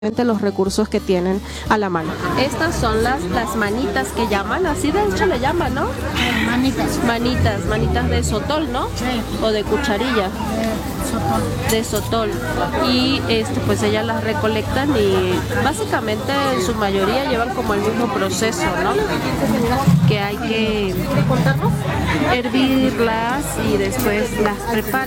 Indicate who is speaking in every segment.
Speaker 1: los recursos que tienen a la mano. Estas son las manitas que llaman, así de hecho le llaman, ¿no? Manitas de sotol, ¿no?
Speaker 2: Sí.
Speaker 1: O de cucharilla. De sotol. Y pues ellas las recolectan y básicamente en su mayoría llevan como el mismo proceso, ¿no? Que hay que hervirlas y después las preparan.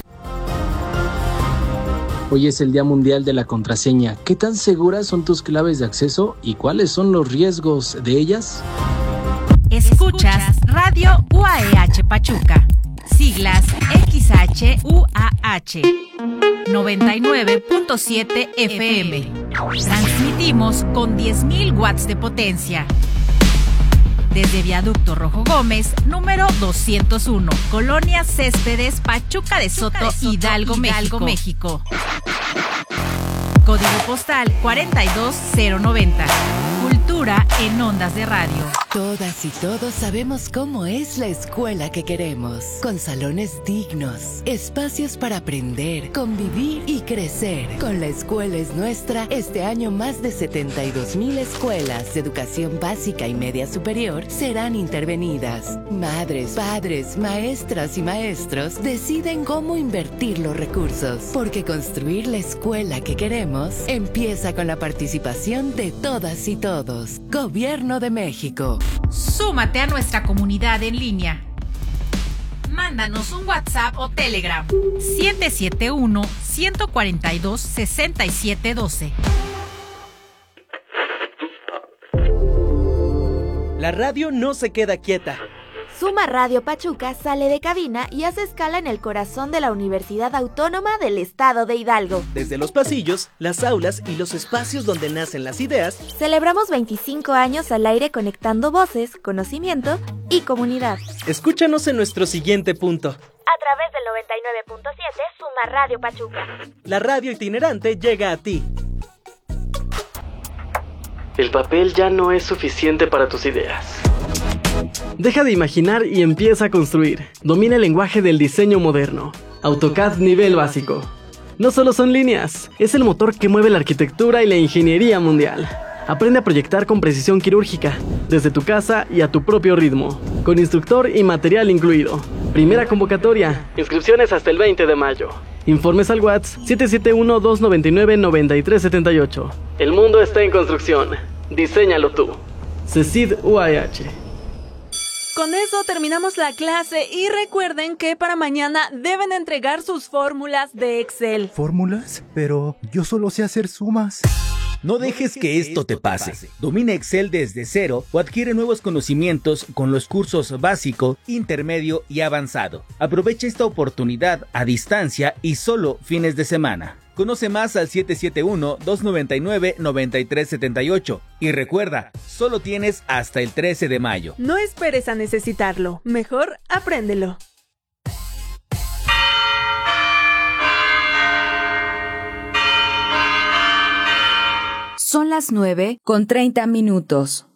Speaker 3: Hoy es el Día Mundial de la Contraseña. ¿Qué tan seguras son tus claves de acceso y cuáles son los riesgos de ellas?
Speaker 4: Escuchas Radio UAEH Pachuca. Siglas XHUAH 99.7 FM. Transmitimos con 10.000 watts de potencia. Desde Viaducto Rojo Gómez, número 201, Colonia Céspedes, Pachuca de Soto, Hidalgo, México. Código postal 42090. Cultura en ondas de radio.
Speaker 5: Todas y todos sabemos cómo es la escuela que queremos. Con salones dignos, espacios para aprender, convivir y crecer. Con La Escuela es Nuestra, este año más de 72,000 escuelas de educación básica y media superior serán intervenidas. Madres, padres, maestras y maestros deciden cómo invertir los recursos. Porque construir la escuela que queremos empieza con la participación de todas y todos. Gobierno de México.
Speaker 4: Súmate a nuestra comunidad en línea. Mándanos un WhatsApp o Telegram 771-142-6712.
Speaker 6: La radio no se queda quieta.
Speaker 7: Suma Radio Pachuca sale de cabina y hace escala en el corazón de la Universidad Autónoma del Estado de Hidalgo.
Speaker 6: Desde los pasillos, las aulas y los espacios donde nacen las ideas,
Speaker 7: celebramos 25 años al aire conectando voces, conocimiento y comunidad.
Speaker 6: Escúchanos en nuestro siguiente punto.
Speaker 7: A través del 99.7 Suma Radio Pachuca.
Speaker 6: La radio itinerante llega a ti.
Speaker 3: El papel ya no es suficiente para tus ideas.
Speaker 8: Deja de imaginar y empieza a construir. Domina el lenguaje del diseño moderno. AutoCAD nivel básico. No solo son líneas, es el motor que mueve la arquitectura y la ingeniería mundial. Aprende a proyectar con precisión quirúrgica, desde tu casa y a tu propio ritmo, con instructor y material incluido. Primera convocatoria. Inscripciones hasta el 20 de mayo. Informes al WhatsApp 771-299-9378. El mundo está en construcción. Diséñalo tú. CECID UAEH.
Speaker 9: Con eso terminamos la clase y recuerden que para mañana deben entregar sus fórmulas de Excel.
Speaker 10: ¿Fórmulas? Pero yo solo sé hacer sumas.
Speaker 11: No dejes que esto te pase. Domina Excel desde cero o adquiere nuevos conocimientos con los cursos básico, intermedio y avanzado. Aprovecha esta oportunidad a distancia y solo fines de semana. Conoce más al 771-299-9378. Y recuerda, solo tienes hasta el 13 de mayo.
Speaker 9: No esperes a necesitarlo, mejor apréndelo.
Speaker 12: Son las 9:30.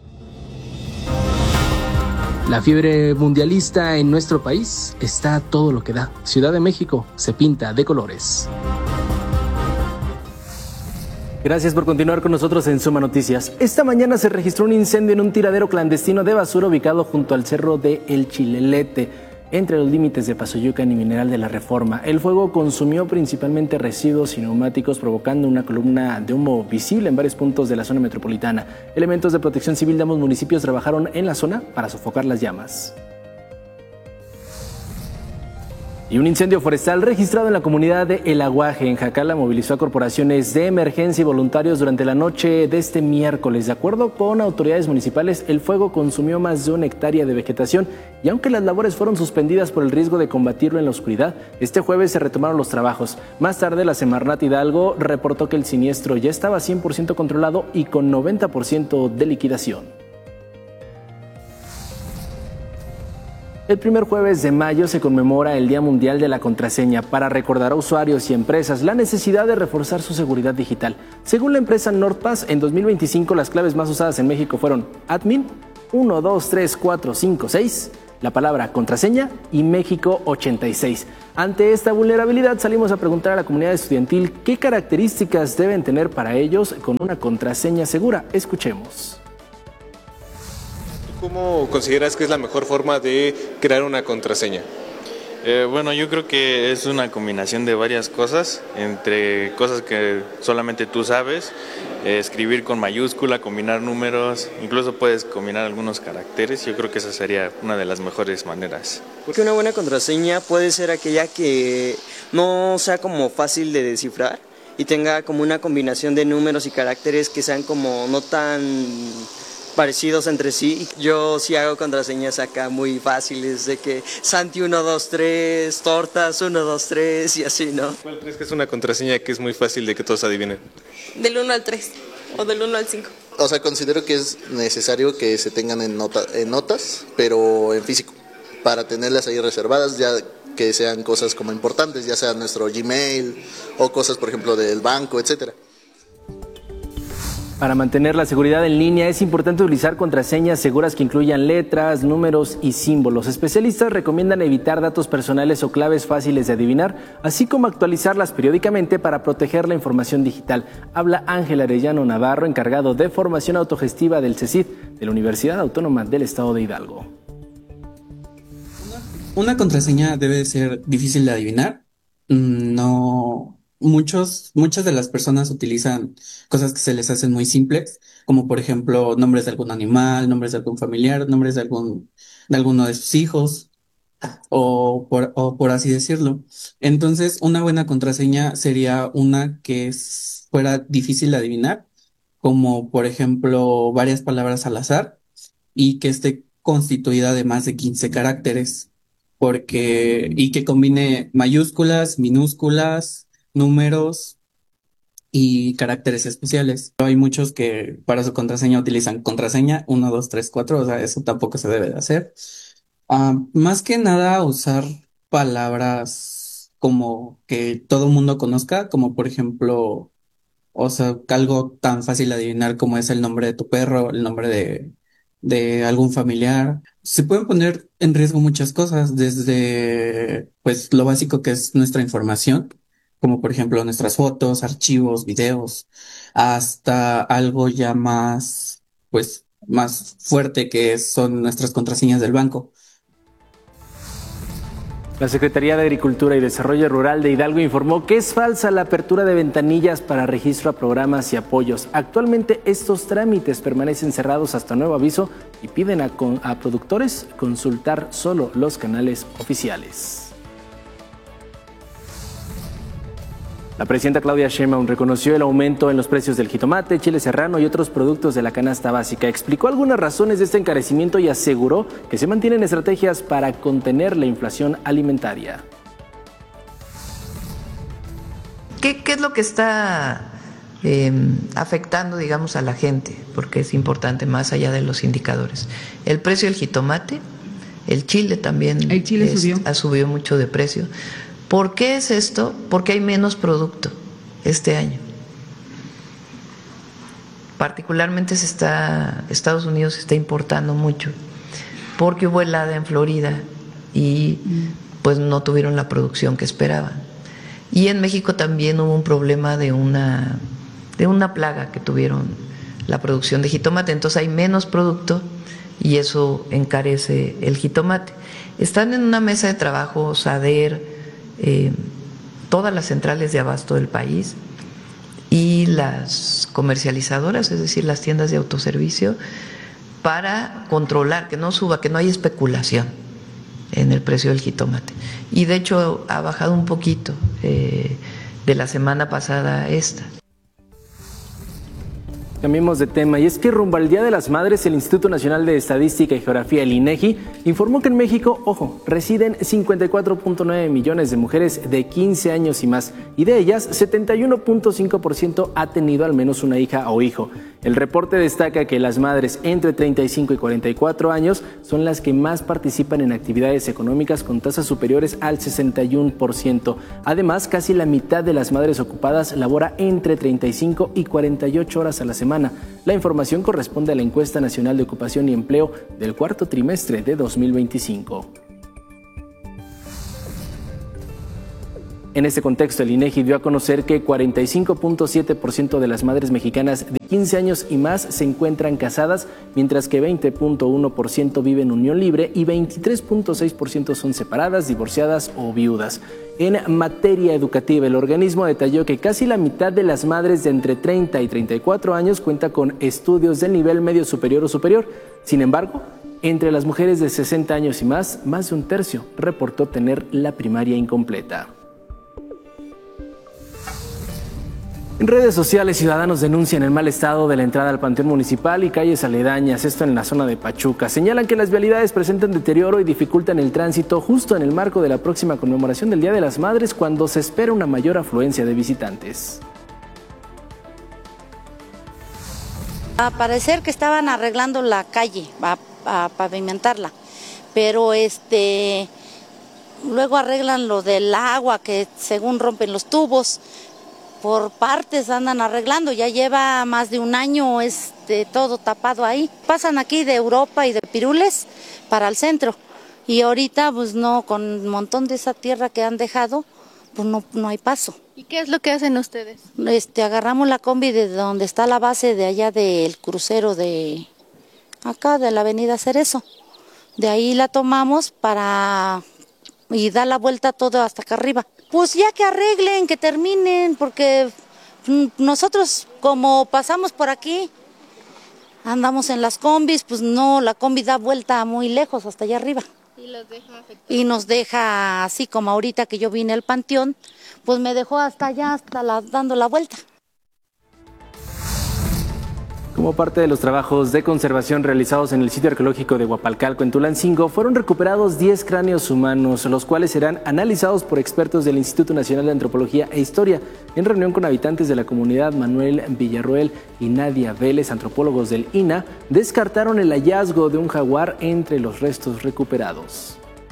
Speaker 3: La fiebre mundialista en nuestro país está a todo lo que da. Ciudad de México se pinta de colores.
Speaker 8: Gracias por continuar con nosotros en Suma Noticias. Esta mañana se registró un incendio en un tiradero clandestino de basura ubicado junto al cerro de El Chilelete, entre los límites de Pasoyucan y Mineral de la Reforma. El fuego consumió principalmente residuos y neumáticos, provocando una columna de humo visible en varios puntos de la zona metropolitana. Elementos de protección civil de ambos municipios trabajaron en la zona para sofocar las llamas. Y un incendio forestal registrado en la comunidad de El Aguaje, en Jacala, movilizó a corporaciones de emergencia y voluntarios durante la noche de este miércoles. De acuerdo con autoridades municipales, el fuego consumió más de 1 hectárea de vegetación y aunque las labores fueron suspendidas por el riesgo de combatirlo en la oscuridad, este jueves se retomaron los trabajos. Más tarde, la Semarnat Hidalgo reportó que el siniestro ya estaba 100% controlado y con 90% de liquidación. El primer jueves de mayo se conmemora el Día Mundial de la Contraseña para recordar a usuarios y empresas la necesidad de reforzar su seguridad digital. Según la empresa NordPass, en 2025 las claves más usadas en México fueron admin, 1, 2, 3, 4, 5, 6, la palabra contraseña y México 86. Ante esta vulnerabilidad salimos a preguntar a la comunidad estudiantil qué características deben tener para ellos con una contraseña segura. Escuchemos.
Speaker 2: ¿Cómo consideras que es la mejor forma de crear una contraseña?
Speaker 13: Bueno, yo creo que es una combinación de varias cosas, entre cosas que solamente tú sabes, escribir con mayúscula, combinar números, incluso puedes combinar algunos caracteres. Yo creo que esa sería una de las mejores maneras.
Speaker 14: Porque una buena contraseña puede ser aquella que no sea como fácil de descifrar y tenga como una combinación de números y caracteres que sean como no tan parecidos entre sí. Yo sí hago contraseñas acá muy fáciles, de que Santi 1, 2, 3, tortas 1, 2, 3 y así, ¿no?
Speaker 2: ¿Cuál crees que es una contraseña que es muy fácil de que todos adivinen?
Speaker 15: Del 1 al 3 o del 1 al 5.
Speaker 16: O sea, considero que es necesario que se tengan en notas, pero en físico, para tenerlas ahí reservadas, ya que sean cosas como importantes, ya sea nuestro Gmail o cosas, por ejemplo, del banco, etcétera.
Speaker 8: Para mantener la seguridad en línea es importante utilizar contraseñas seguras que incluyan letras, números y símbolos. Especialistas recomiendan evitar datos personales o claves fáciles de adivinar, así como actualizarlas periódicamente para proteger la información digital. Habla Ángel Arellano Navarro, encargado de formación autogestiva del CECID, de la Universidad Autónoma del Estado de Hidalgo.
Speaker 17: Una contraseña debe ser difícil de adivinar. Muchas de las personas utilizan cosas que se les hacen muy simples, como por ejemplo nombres de algún animal, nombres de algún familiar, nombres de alguno de sus hijos, o por así decirlo. Entonces, una buena contraseña sería una que fuera difícil de adivinar, como por ejemplo varias palabras al azar, y que esté constituida de más de 15 caracteres, y que combine mayúsculas, minúsculas, números y caracteres especiales. Hay muchos que para su contraseña utilizan contraseña 1, 2, 3, 4, o sea, eso tampoco se debe de hacer. Más que nada usar palabras como que todo el mundo conozca, como por ejemplo, o sea, algo tan fácil de adivinar como es el nombre de tu perro, el nombre de algún familiar. Se pueden poner en riesgo muchas cosas, desde pues lo básico que es nuestra información, como por ejemplo nuestras fotos, archivos, videos, hasta algo ya más fuerte que son nuestras contraseñas del banco.
Speaker 8: La Secretaría de Agricultura y Desarrollo Rural de Hidalgo informó que es falsa la apertura de ventanillas para registro a programas y apoyos. Actualmente estos trámites permanecen cerrados hasta nuevo aviso y piden a productores consultar solo los canales oficiales. La presidenta Claudia Sheinbaum reconoció el aumento en los precios del jitomate, chile serrano y otros productos de la canasta básica. Explicó algunas razones de este encarecimiento y aseguró que se mantienen estrategias para contener la inflación alimentaria.
Speaker 18: ¿Qué es lo que está afectando, digamos, a la gente? Porque es importante más allá de los indicadores. El precio del jitomate, el chile también ha subido mucho de precio. ¿Por qué es esto? Porque hay menos producto este año. Particularmente Estados Unidos está importando mucho, porque hubo helada en Florida y pues no tuvieron la producción que esperaban. Y en México también hubo un problema de una plaga que tuvieron la producción de jitomate, entonces hay menos producto y eso encarece el jitomate. Están en una mesa de trabajo SADER, todas las centrales de abasto del país y las comercializadoras, es decir, las tiendas de autoservicio, para controlar que no suba, que no haya especulación en el precio del jitomate. Y de hecho ha bajado un poquito de la semana pasada a esta.
Speaker 8: Cambiemos de tema, y es que rumbo al Día de las Madres, el Instituto Nacional de Estadística y Geografía, el INEGI, informó que en México, residen 54.9 millones de mujeres de 15 años y más, y de ellas 71.5% ha tenido al menos una hija o hijo. El reporte destaca que las madres entre 35 y 44 años son las que más participan en actividades económicas con tasas superiores al 61%. Además, casi la mitad de las madres ocupadas labora entre 35 y 48 horas a la semana. La información corresponde a la Encuesta Nacional de Ocupación y Empleo del cuarto trimestre de 2025. En este contexto, el INEGI dio a conocer que 45.7% de las madres mexicanas de 15 años y más se encuentran casadas, mientras que 20.1% viven en unión libre y 23.6% son separadas, divorciadas o viudas. En materia educativa, el organismo detalló que casi la mitad de las madres de entre 30 y 34 años cuenta con estudios de nivel medio superior o superior. Sin embargo, entre las mujeres de 60 años y más de un tercio reportó tener la primaria incompleta. En redes sociales, ciudadanos denuncian el mal estado de la entrada al Panteón Municipal y calles aledañas, esto en la zona de Pachuca. Señalan que las vialidades presentan deterioro y dificultan el tránsito justo en el marco de la próxima conmemoración del Día de las Madres, cuando se espera una mayor afluencia de visitantes.
Speaker 19: A parecer que estaban arreglando la calle, a pavimentarla, pero luego arreglan lo del agua, que según rompen los tubos. Por partes andan arreglando, ya lleva más de un año todo tapado ahí. Pasan aquí de Europa y de Pirules para el centro y ahorita pues no, con un montón de esa tierra que han dejado, pues no hay paso.
Speaker 1: ¿Y qué es lo que hacen ustedes?
Speaker 19: Agarramos la combi de donde está la base de allá del crucero de acá de la avenida Cerezo. De ahí la tomamos y da la vuelta todo hasta acá arriba. Pues ya que arreglen, que terminen, porque nosotros como pasamos por aquí, andamos en las combis, pues no, la combi da vuelta muy lejos, hasta allá arriba.
Speaker 1: ¿Y los deja afectados?
Speaker 19: Y nos deja así como ahorita que yo vine al panteón, pues me dejó hasta allá, dando la vuelta.
Speaker 8: Como parte de los trabajos de conservación realizados en el sitio arqueológico de Huapalcalco en Tulancingo, fueron recuperados 10 cráneos humanos, los cuales serán analizados por expertos del Instituto Nacional de Antropología e Historia. En reunión con habitantes de la comunidad, Manuel Villarroel y Nadia Vélez, antropólogos del INA, descartaron el hallazgo de un jaguar entre los restos recuperados.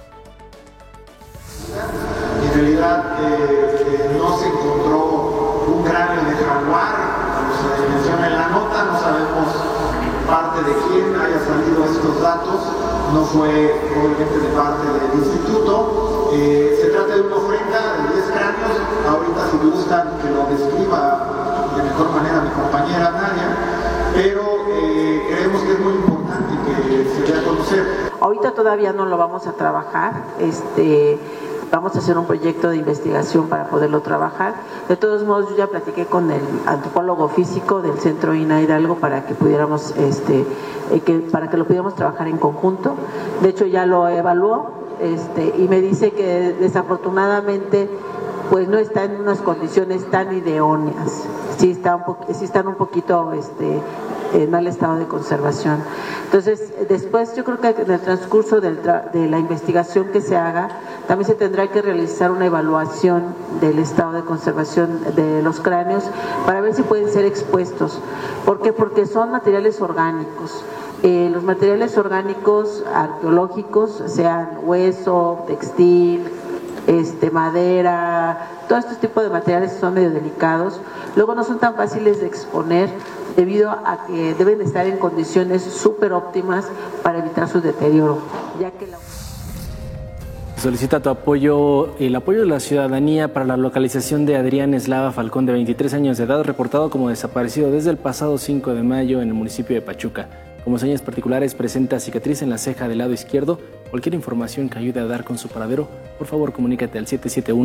Speaker 20: En realidad no se encontró un cráneo de jaguar. Se menciona en la nota, no sabemos parte de quién haya salido estos datos, no fue obviamente de parte del instituto. Se trata de una ofrenda de 10 cráneos, ahorita si gustan que lo describa de mejor manera mi compañera Nadia, pero creemos que es muy importante que se dé a conocer.
Speaker 21: Ahorita todavía no lo vamos a trabajar, vamos a hacer un proyecto de investigación para poderlo trabajar. De todos modos, yo ya platiqué con el antropólogo físico del Centro INA Hidalgo para que pudiéramos, para que lo pudiéramos trabajar en conjunto. De hecho, ya lo evaluó, y me dice que desafortunadamente, pues no está en unas condiciones tan idóneas. Sí están un poquito, en mal estado de conservación. Entonces, después yo creo que en el transcurso de la investigación que se haga, también se tendrá que realizar una evaluación del estado de conservación de los cráneos para ver si pueden ser expuestos. ¿Por qué? Porque son materiales orgánicos. Los materiales orgánicos arqueológicos, sean hueso, textil, madera, todos estos tipos de materiales son medio delicados, luego no son tan fáciles de exponer debido a que deben estar en condiciones súper óptimas para evitar su deterioro, ya que
Speaker 8: Solicita el apoyo de la ciudadanía para la localización de Adrián Eslava Falcón, de 23 años de edad, reportado como desaparecido desde el pasado 5 de mayo en el municipio de Pachuca. Como señas particulares, presenta cicatriz en la ceja del lado izquierdo. Cualquier información que ayude a dar con su paradero, por favor comunícate al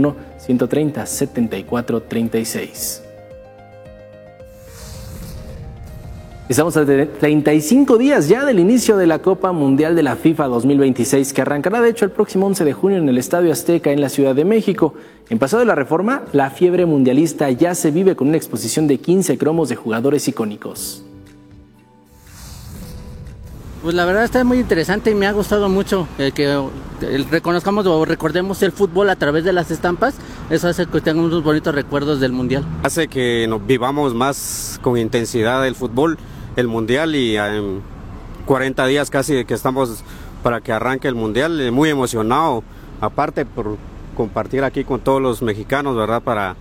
Speaker 8: 771-130-7436. Estamos a 35 días ya del inicio de la Copa Mundial de la FIFA 2026, que arrancará de hecho el próximo 11 de junio en el Estadio Azteca en la Ciudad de México. En Paseo de la Reforma, la fiebre mundialista ya se vive con una exposición de 15 cromos de jugadores icónicos.
Speaker 5: Pues la verdad está muy interesante y me ha gustado mucho que reconozcamos o recordemos el fútbol a través de las estampas. Eso hace que tengamos unos bonitos recuerdos del Mundial.
Speaker 22: Hace que nos vivamos más con intensidad el fútbol, el Mundial, y en 40 días casi que estamos para que arranque el Mundial, muy emocionado, aparte por compartir aquí con todos los mexicanos, ¿verdad? Para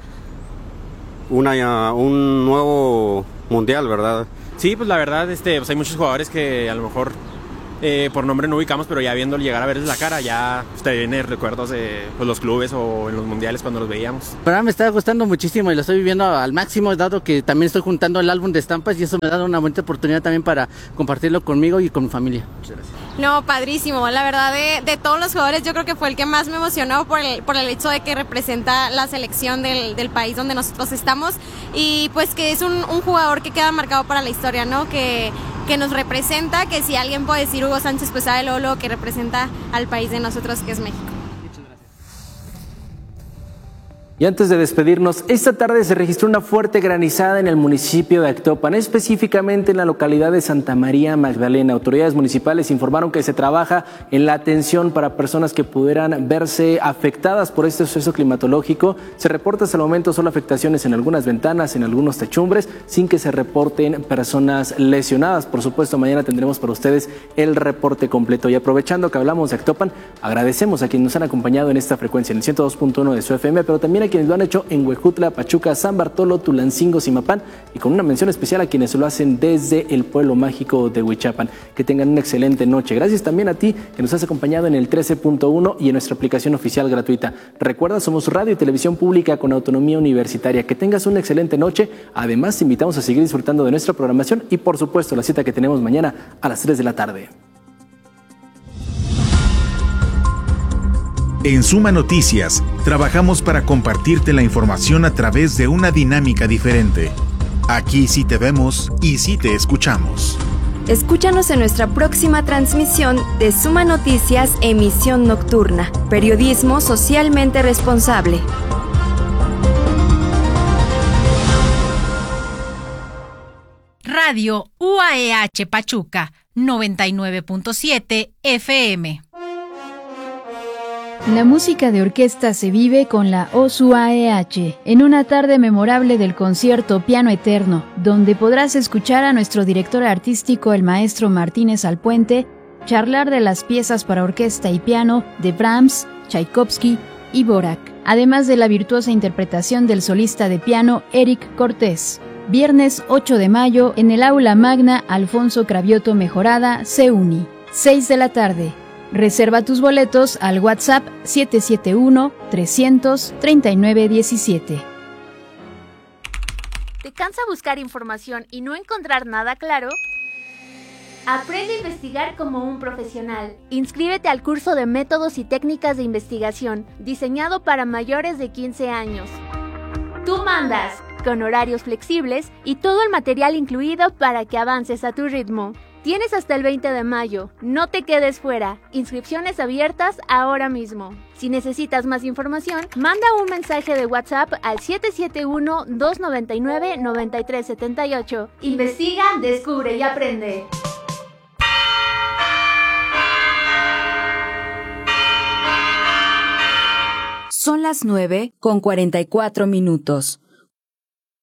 Speaker 22: un nuevo Mundial, ¿verdad?
Speaker 23: Sí, pues la verdad, pues hay muchos jugadores que a lo mejor por nombre no ubicamos, pero ya viendo llegar a verles la cara, ya te vienen recuerdos de pues, los clubes o en los mundiales cuando los veíamos.
Speaker 5: Pero me está gustando muchísimo y lo estoy viviendo al máximo, dado que también estoy juntando el álbum de estampas y eso me ha dado una buena oportunidad también para compartirlo conmigo y con mi familia. Muchas gracias.
Speaker 24: No, padrísimo. La verdad, de todos los jugadores, yo creo que fue el que más me emocionó por el hecho de que representa la selección del país donde nosotros estamos y pues que es un jugador que queda marcado para la historia, ¿no? Que nos representa, que si alguien puede decir Hugo Sánchez, pues sabe lo que representa al país de nosotros, que es México.
Speaker 8: Y antes de despedirnos, esta tarde se registró una fuerte granizada en el municipio de Actopan, específicamente en la localidad de Santa María Magdalena. Autoridades municipales informaron que se trabaja en la atención para personas que pudieran verse afectadas por este suceso climatológico. Se reporta hasta el momento solo afectaciones en algunas ventanas, en algunos techumbres, sin que se reporten personas lesionadas. Por supuesto, mañana tendremos para ustedes el reporte completo. Y aprovechando que hablamos de Actopan, agradecemos a quienes nos han acompañado en esta frecuencia, en el 102.1 de su FM, pero también a quienes lo han hecho en Huejutla, Pachuca, San Bartolo, Tulancingo, Zimapán, y con una mención especial a quienes lo hacen desde el pueblo mágico de Huichapan. Que tengan una excelente noche. Gracias también a ti que nos has acompañado en el 13.1 y en nuestra aplicación oficial gratuita. Recuerda, somos radio y televisión pública con autonomía universitaria. Que tengas una excelente noche. Además, te invitamos a seguir disfrutando de nuestra programación y, por supuesto, la cita que tenemos mañana a las 3 de la tarde.
Speaker 25: En Suma Noticias, trabajamos para compartirte la información a través de una dinámica diferente. Aquí sí te vemos y sí te escuchamos.
Speaker 26: Escúchanos en nuestra próxima transmisión de Suma Noticias, emisión nocturna. Periodismo socialmente responsable.
Speaker 4: Radio UAEH Pachuca, 99.7 FM.
Speaker 27: La música de orquesta se vive con la OSUAEH, en una tarde memorable del concierto Piano Eterno, donde podrás escuchar a nuestro director artístico, el maestro Martínez Alpuente, charlar de las piezas para orquesta y piano de Brahms, Tchaikovsky y Dvorak, además de la virtuosa interpretación del solista de piano Eric Cortés. Viernes 8 de mayo en el Aula Magna Alfonso Cravioto Mejorada, CEUNI, 6 de la tarde. Reserva tus boletos al WhatsApp 771-300-3917.
Speaker 7: ¿Te cansa buscar información y no encontrar nada claro? Aprende a investigar como un profesional. Inscríbete al curso de métodos y técnicas de investigación, diseñado para mayores de 15 años. Tú mandas, con horarios flexibles y todo el material incluido para que avances a tu ritmo. Tienes hasta el 20 de mayo, no te quedes fuera, inscripciones abiertas ahora mismo. Si necesitas más información, manda un mensaje de WhatsApp al 771-299-9378. Investiga, descubre y aprende.
Speaker 12: Son las 9:44.